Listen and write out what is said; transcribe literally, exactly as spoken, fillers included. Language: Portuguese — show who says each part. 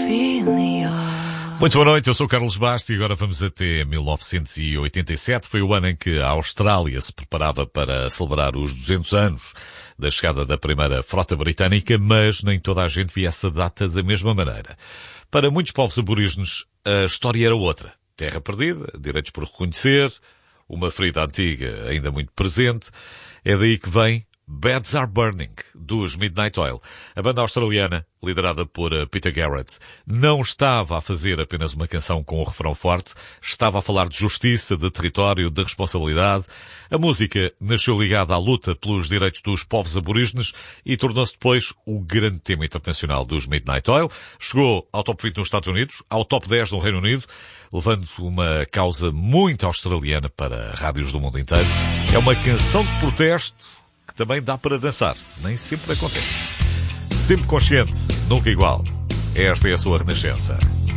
Speaker 1: Muito boa noite, eu sou o Carlos Bastos e agora vamos até mil novecentos e oitenta e sete. Foi o ano em que a Austrália se preparava para celebrar os duzentos anos da chegada da primeira frota britânica, mas nem toda a gente via essa data da mesma maneira. Para muitos povos aborígenes, a história era outra. Terra perdida, direitos por reconhecer, uma ferida antiga ainda muito presente. É daí que vem Beds Are Burning, dos Midnight Oil. A banda australiana, liderada por Peter Garrett, não estava a fazer apenas uma canção com o refrão forte, estava a falar de justiça, de território, de responsabilidade. A música nasceu ligada à luta pelos direitos dos povos aborígenes e tornou-se depois o grande tema internacional dos Midnight Oil. Chegou ao top vinte nos Estados Unidos, ao top dez no Reino Unido, levando uma causa muito australiana para rádios do mundo inteiro. É uma canção de protesto que também dá para dançar. Nem sempre acontece. Sempre consciente, nunca igual. Esta é a sua renascença.